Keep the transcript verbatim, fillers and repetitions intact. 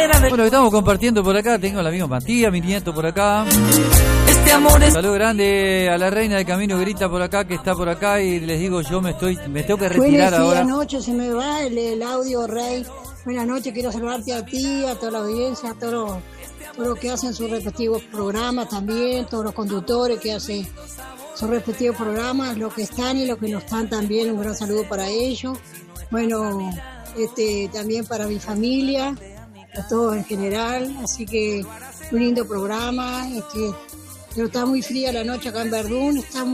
Bueno, estamos compartiendo por acá. Tengo al amigo Matías, mi nieto por acá. Este amor es... Saludo grande a la reina del camino, grita por acá, que está por acá. Y les digo, yo me estoy me tengo que retirar Buenas ahora. Buenas noches, se me va el, el audio, Rey. Buenas noches, quiero saludarte a ti, a toda la audiencia, a todos los, todos los que hacen sus respectivos programas también, todos los conductores que hacen sus respectivos programas, los que están y los que no están también, un gran saludo para ellos. Bueno, este también para mi familia, a todos en general, así que un lindo programa, este, pero está muy fría la noche acá en Verdún, está muy